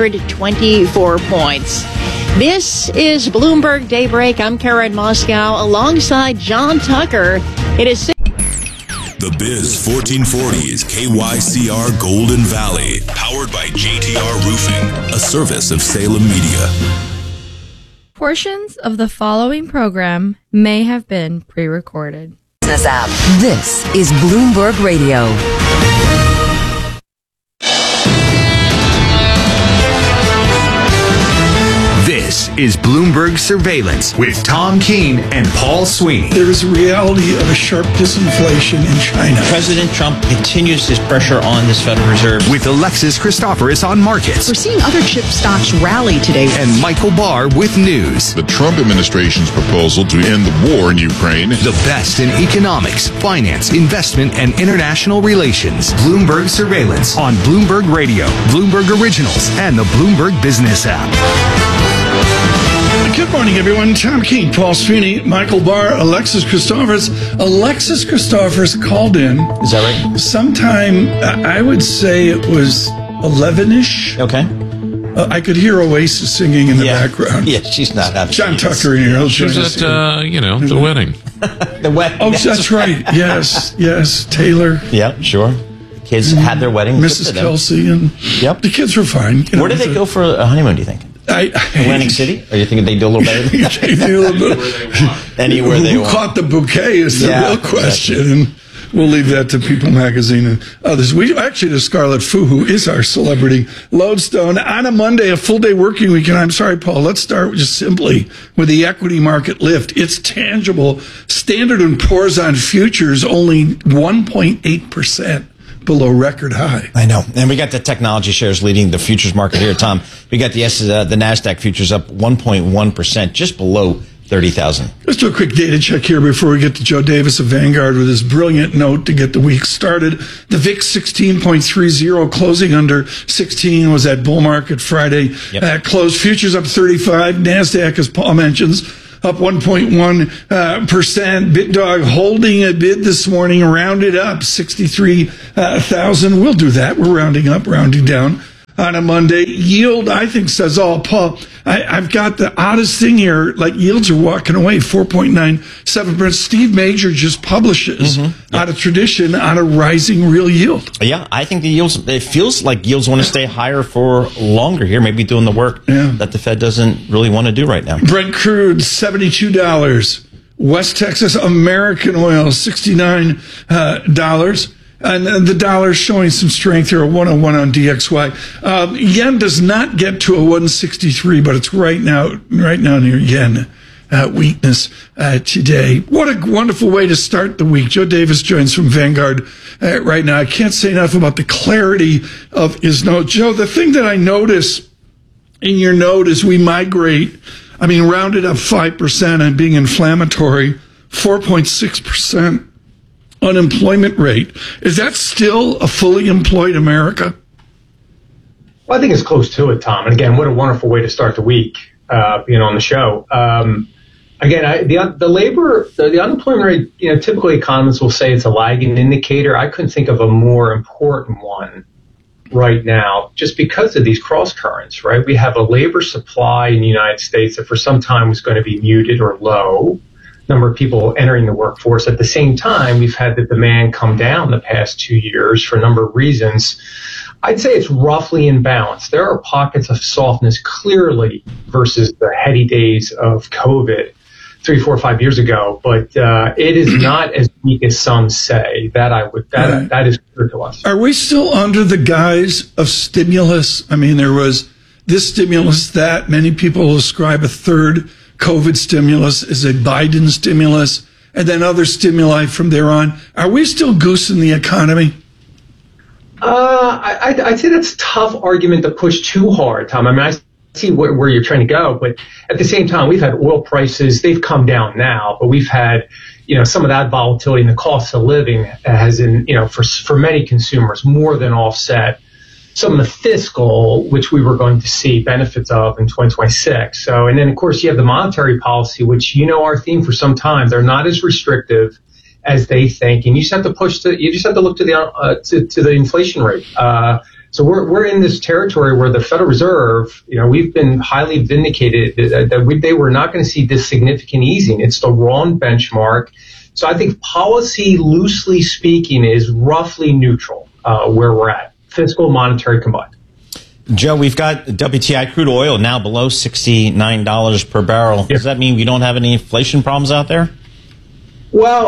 324 points. This is Bloomberg Daybreak. I'm Karen Moscow alongside John Tucker. It is The Biz 1440 is KYCR Golden Valley, powered by JTR Roofing, a service of Salem Media. Portions of the following program may have been pre-recorded. App. This is Bloomberg Radio. This is Bloomberg Surveillance with Tom Keene and Paul Sweeney. There is a reality of a sharp disinflation in China. President Trump continues his pressure on this Federal Reserve. With Alexis Christoforous on markets. We're seeing other chip stocks rally today. And Michael Barr with news. The Trump administration's proposal to end the war in Ukraine. The best in economics, finance, investment, and international relations. Bloomberg Surveillance on Bloomberg Radio, Bloomberg Originals, and the Bloomberg Business app. Good morning, everyone. Tom King, Paul Sweeney, Michael Barr, Alexis Christophers. Alexis Christophers called in. Is that right? Sometime, I would say it was 11-ish. Okay. I could hear Oasis singing in the background. Yeah, she's not happy. John Tucker in here. She was at, the wedding. The wedding. Oh, that's right. Yes. Taylor. Yeah, sure. Kids had their wedding. Mrs. Kelsey and the kids were fine. Where did they go for a honeymoon, do you think? Atlantic City? Or you think they do a little better than that? They do a little bit. Anywhere they want. Who caught the bouquet is the real question. Exactly. And we'll leave that to People Magazine and others. We actually to Scarlet Fu, who is our celebrity lodestone, on a Monday, a full day working week. And I'm sorry, Paul, let's start just simply with the equity market lift. It's tangible. Standard & Poor's on futures only 1.8%. below record high. I know. And we got the technology shares leading the futures market here, Tom. We got the NASDAQ futures up 1.1%, just below 30,000. Let's do a quick data check here before we get to Joe Davis of Vanguard with his brilliant note to get the week started. The VIX 16.30, closing under 16 was that bull market Friday. Closed futures up 35. NASDAQ, as Paul mentions, up 1.1%. BitDog holding a bid this morning, rounded up 63,000. We'll do that. We're rounding up, rounding down on a Monday. Yield, I think, says all. Paul, I've got the oddest thing here. Like, yields are walking away, 4.97%. Steve Major just publishes out of tradition on a rising real yield. Yeah, I think the yields, it feels like yields want to stay higher for longer here, maybe doing the work that the Fed doesn't really want to do right now. Brent crude, $72. West Texas American oil, $69. And the dollar's showing some strength here, a 101 on DXY. Yen does not get to a 163, but it's right now near yen weakness today. What a wonderful way to start the week. Joe Davis joins from Vanguard right now. I can't say enough about the clarity of his note. Joe, the thing that I notice in your note is we migrate, rounded up 5% and being inflammatory, 4.6%. Unemployment rate. Is that still a fully employed America? Well, I think it's close to it, Tom. And again, what a wonderful way to start the week, on the show. Again, the unemployment rate, typically economists will say it's a lagging indicator. I couldn't think of a more important one right now, just because of these cross currents, right? We have a labor supply in the United States that for some time was going to be muted or low. Number of people entering the workforce. At the same time, we've had the demand come down the past 2 years for a number of reasons. I'd say it's roughly in balance. There are pockets of softness clearly versus the heady days of COVID 3, 4, 5 years ago, but it is not as weak as some say. That is clear to us. Are we still under the guise of stimulus? There was this stimulus that many people ascribe a third COVID stimulus is a Biden stimulus, and then other stimuli from there on. Are we still goosing the economy? I'd say that's a tough argument to push too hard, Tom. I see where you're trying to go, but at the same time, we've had oil prices. They've come down now, but we've had, some of that volatility in the cost of living has, for many consumers, more than offset some of the fiscal, which we were going to see benefits of in 2026. So, and then of course you have the monetary policy, which our theme for some time. They're not as restrictive as they think, and you just have to look to the inflation rate. So we're in this territory where the Federal Reserve, we've been highly vindicated that they were not going to see this significant easing. It's the wrong benchmark. So I think policy, loosely speaking, is roughly neutral where we're at. Fiscal, monetary combined. Joe, we've got WTI crude oil now below $69 per barrel. Yep. Does that mean we don't have any inflation problems out there? Well,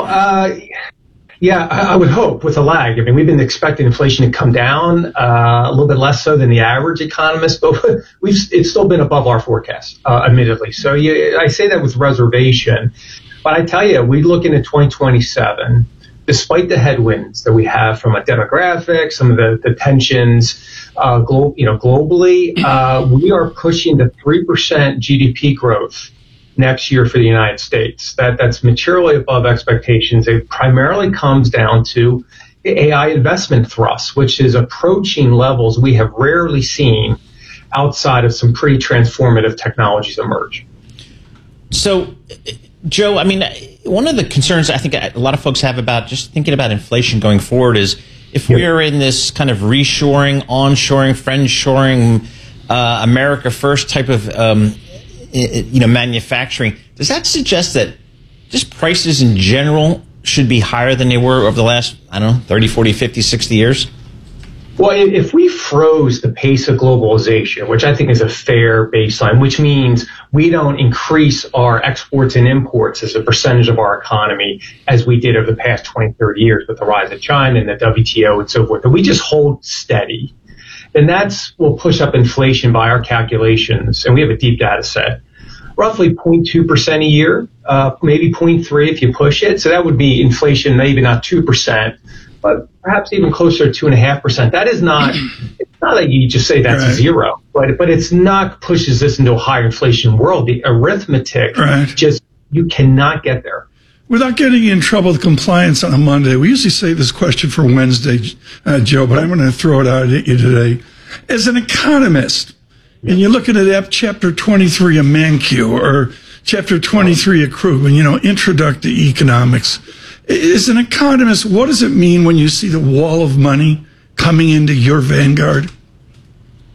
I would hope with a lag. We've been expecting inflation to come down a little bit less so than the average economist, but it's still been above our forecast, admittedly. So I say that with reservation. But I tell you, we look into 2027. Despite the headwinds that we have from a demographic, some of the tensions globally, we are pushing the 3% GDP growth next year for the United States. That's materially above expectations. It primarily comes down to the AI investment thrust, which is approaching levels we have rarely seen outside of some pretty transformative technologies emerge. So, Joe, I mean, one of the concerns I think a lot of folks have about just thinking about inflation going forward is if we are in this kind of reshoring, onshoring, friendshoring, America first type of manufacturing, does that suggest that just prices in general should be higher than they were over the last, 30, 40, 50, 60 years? Well, if we froze the pace of globalization, which I think is a fair baseline, which means we don't increase our exports and imports as a percentage of our economy as we did over the past 20, 30 years with the rise of China and the WTO and so forth, and we just hold steady, then will push up inflation by our calculations, and we have a deep data set, roughly 0.2% a year, maybe 0.3 if you push it. So that would be inflation, maybe not 2%. But perhaps even closer to 2.5%. That is not, it's not like you just say that's zero, but it's not pushes this into a higher inflation world. The arithmetic just, you cannot get there. Without getting in trouble with compliance on a Monday, we usually save this question for Wednesday, Joe, but I'm going to throw it out at you today. As an economist, and you're looking at Chapter 23 of Mankiw or Chapter 23 of Krugman, Introduction to Economics. As an economist, what does it mean when you see the wall of money coming into your vanguard?